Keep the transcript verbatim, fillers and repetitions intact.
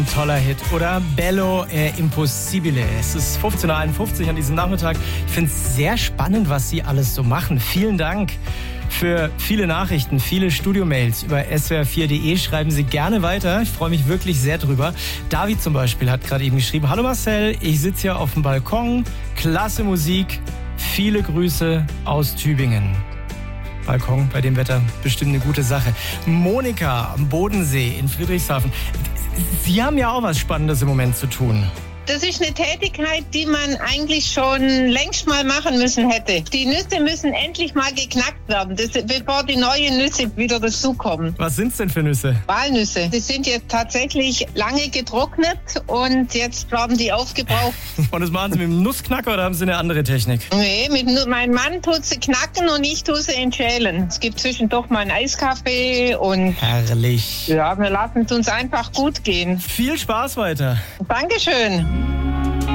Ein toller Hit. Oder Bello è impossibile. Es ist fünfzehn Uhr einundfünfzig an diesem Nachmittag. Ich finde es sehr spannend, was Sie alles so machen. Vielen Dank für viele Nachrichten, viele Studiomails über S W R vier punkt de. Schreiben Sie gerne weiter. Ich freue mich wirklich sehr drüber. David zum Beispiel hat gerade eben geschrieben: Hallo Marcel, ich sitze hier auf dem Balkon. Klasse Musik. Viele Grüße aus Tübingen. Balkon bei dem Wetter bestimmt eine gute Sache. Monika am Bodensee in Friedrichshafen. Sie haben ja auch was Spannendes im Moment zu tun. Das ist eine Tätigkeit, die man eigentlich schon längst mal machen müssen hätte. Die Nüsse müssen endlich mal geknackt werden, das, bevor die neuen Nüsse wieder dazukommen. Was sind's denn für Nüsse? Walnüsse. Die sind jetzt tatsächlich lange getrocknet und jetzt werden die aufgebraucht. Und das machen Sie mit einem Nussknacker oder haben Sie eine andere Technik? Nee, mit, mein Mann tut sie knacken und ich tue sie entschälen. Es gibt zwischendurch mal einen Eiskaffee und... Herrlich. Ja, wir lassen es uns einfach gut gehen. Viel Spaß weiter. Dankeschön.